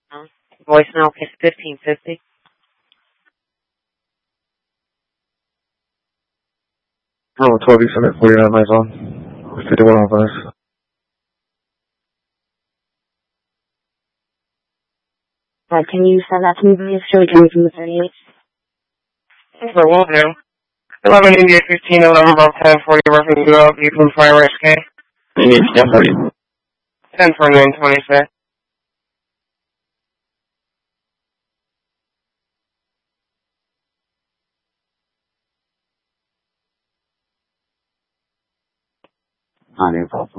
Voicemail 1550. Oh, 12 East Summit, 49 my zone. 51 on Venice. Can you send that to me, please? Joey coming from the 38. Sure, will do. 11 India 15, 11 above 10, 40, roughing you up, you can fire SK. India 1040. 10 for 926. On your